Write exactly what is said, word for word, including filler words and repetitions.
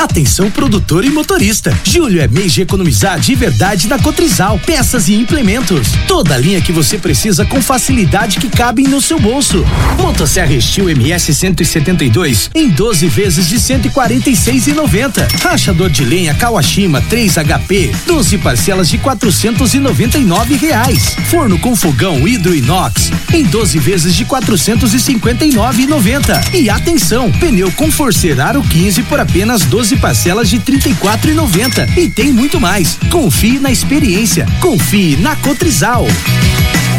Atenção produtor e motorista. Julho é mês de economizar de verdade na Cotrizal. Peças e implementos. Toda a linha que você precisa com facilidade que cabe no seu bolso. Motosserra Steel M S cento e setenta e dois em doze vezes de cento e quarenta e seis reais e noventa centavos. Rachador de lenha Kawashima três H P, doze parcelas de quatrocentos e noventa e nove reais. Forno com fogão hidro inox em doze vezes de quatrocentos e cinquenta e nove reais e noventa centavos. E atenção, pneu com Forcer Aro quinze por apenas doze parcelas de trinta e quatro reais e noventa centavos. E tem muito mais. Confie na experiência. Confie na Cotrizal.